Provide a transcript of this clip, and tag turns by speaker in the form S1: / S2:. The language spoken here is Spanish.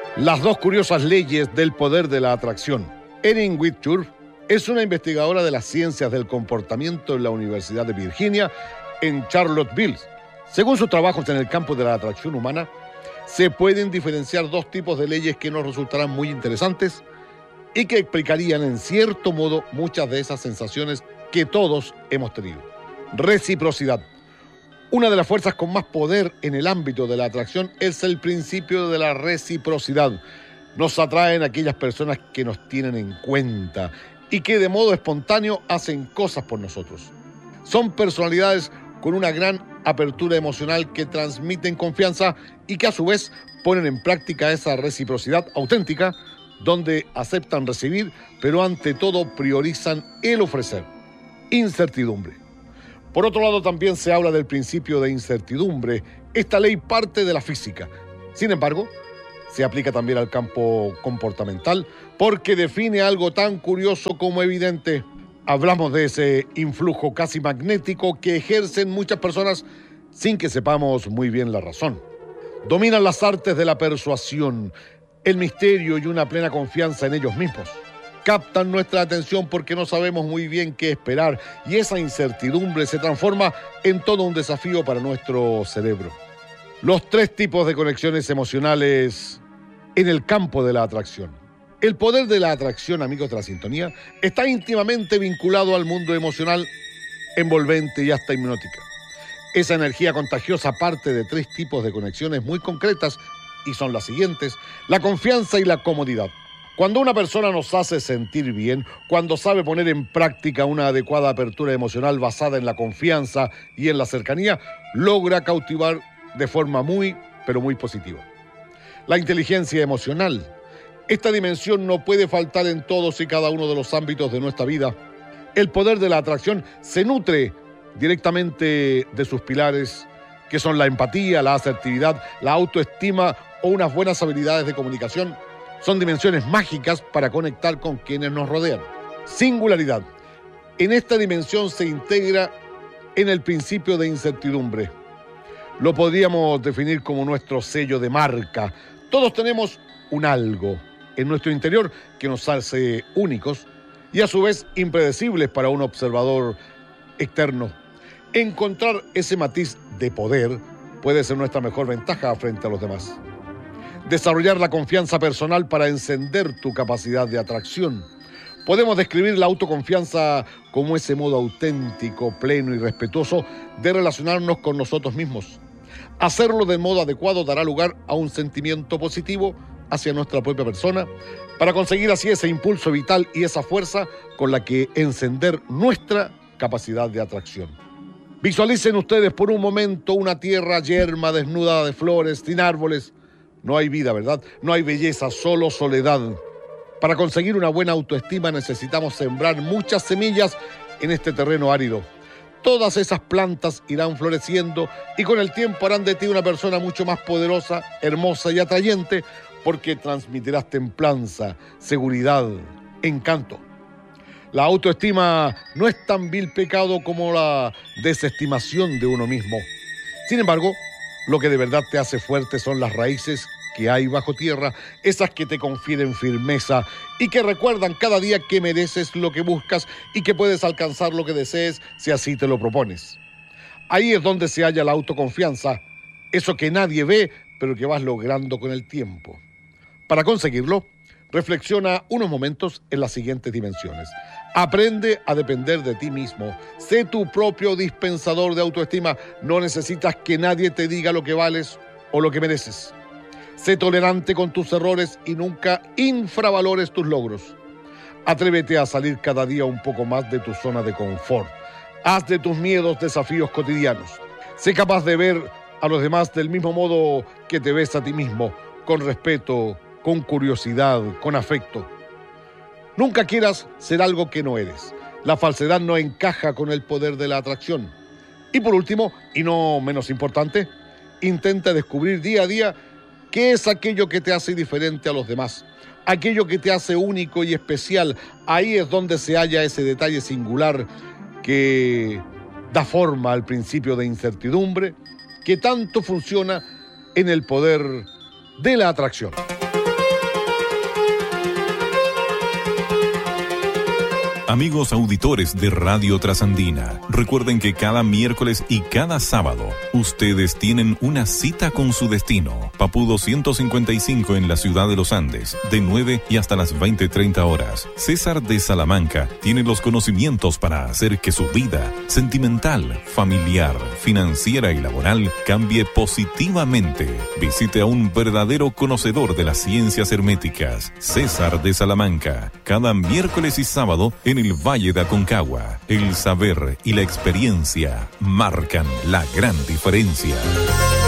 S1: Las dos curiosas leyes del poder de la atracción. Erin Whitchur es una investigadora de las ciencias del comportamiento en la Universidad de Virginia en Charlottesville. Según sus trabajos en el campo de la atracción humana, se pueden diferenciar dos tipos de leyes que nos resultarán muy interesantes y que explicarían en cierto modo muchas de esas sensaciones que todos hemos tenido. Reciprocidad. Una de las fuerzas con más poder en el ámbito de la atracción es el principio de la reciprocidad. Nos atraen aquellas personas que nos tienen en cuenta y que de modo espontáneo hacen cosas por nosotros. Son personalidades con una gran apertura emocional que transmiten confianza y que a su vez ponen en práctica esa reciprocidad auténtica, donde aceptan recibir, pero ante todo priorizan el ofrecer. Incertidumbre. Por otro lado, también se habla del principio de incertidumbre. Esta ley parte de la física. Sin embargo, se aplica también al campo comportamental porque define algo tan curioso como evidente. Hablamos de ese influjo casi magnético que ejercen muchas personas sin que sepamos muy bien la razón. Dominan las artes de la persuasión, el misterio y una plena confianza en ellos mismos. Captan nuestra atención porque no sabemos muy bien qué esperar y esa incertidumbre se transforma en todo un desafío para nuestro cerebro. Los tres tipos de conexiones emocionales en el campo de la atracción. El poder de la atracción, amigos de la sintonía, está íntimamente vinculado al mundo emocional, envolvente y hasta hipnótica. Esa energía contagiosa parte de tres tipos de conexiones muy concretas y son las siguientes: la confianza y la comodidad. Cuando una persona nos hace sentir bien, cuando sabe poner en práctica una adecuada apertura emocional basada en la confianza y en la cercanía, logra cautivar de forma muy, pero muy positiva. La inteligencia emocional. Esta dimensión no puede faltar en todos y cada uno de los ámbitos de nuestra vida. El poder de la atracción se nutre directamente de sus pilares, que son la empatía, la asertividad, la autoestima o unas buenas habilidades de comunicación. Son dimensiones mágicas para conectar con quienes nos rodean. Singularidad. En esta dimensión se integra en el principio de incertidumbre. Lo podríamos definir como nuestro sello de marca. Todos tenemos un algo en nuestro interior que nos hace únicos y a su vez impredecibles para un observador externo. Encontrar ese matiz de poder puede ser nuestra mejor ventaja frente a los demás. Desarrollar la confianza personal para encender tu capacidad de atracción. Podemos describir la autoconfianza como ese modo auténtico, pleno y respetuoso de relacionarnos con nosotros mismos. Hacerlo de modo adecuado dará lugar a un sentimiento positivo hacia nuestra propia persona, para conseguir así ese impulso vital y esa fuerza con la que encender nuestra capacidad de atracción. Visualicen ustedes por un momento una tierra yerma, desnuda de flores, sin árboles. No hay vida, ¿verdad? No hay belleza, solo soledad. Para conseguir una buena autoestima necesitamos sembrar muchas semillas en este terreno árido. Todas esas plantas irán floreciendo y con el tiempo harán de ti una persona mucho más poderosa, hermosa y atrayente, porque transmitirás templanza, seguridad, encanto. La autoestima no es tan vil pecado como la desestimación de uno mismo. Sin embargo, lo que de verdad te hace fuerte son las raíces que hay bajo tierra, esas que te confieren firmeza y que recuerdan cada día que mereces lo que buscas y que puedes alcanzar lo que desees si así te lo propones. Ahí es donde se halla la autoconfianza, eso que nadie ve, pero que vas logrando con el tiempo. Para conseguirlo, reflexiona unos momentos en las siguientes dimensiones. Aprende a depender de ti mismo. Sé tu propio dispensador de autoestima. No necesitas que nadie te diga lo que vales o lo que mereces. Sé tolerante con tus errores y nunca infravalores tus logros. Atrévete a salir cada día un poco más de tu zona de confort. Haz de tus miedos desafíos cotidianos. Sé capaz de ver a los demás del mismo modo que te ves a ti mismo, con respeto, con curiosidad, con afecto. Nunca quieras ser algo que no eres. La falsedad no encaja con el poder de la atracción. Y por último, y no menos importante, intenta descubrir día a día qué es aquello que te hace diferente a los demás, aquello que te hace único y especial. Ahí es donde se halla ese detalle singular que da forma al principio de incertidumbre, que tanto funciona en el poder de la atracción.
S2: Amigos auditores de Radio Trasandina, recuerden que cada miércoles y cada sábado ustedes tienen una cita con su destino. Papudo 155 en la ciudad de Los Andes, de 9 y hasta las 20:30 horas. César de Salamanca tiene los conocimientos para hacer que su vida sentimental, familiar, financiera y laboral cambie positivamente. Visite a un verdadero conocedor de las ciencias herméticas, César de Salamanca, cada miércoles y sábado en el Valle de Aconcagua. El saber y la experiencia marcan la gran diferencia.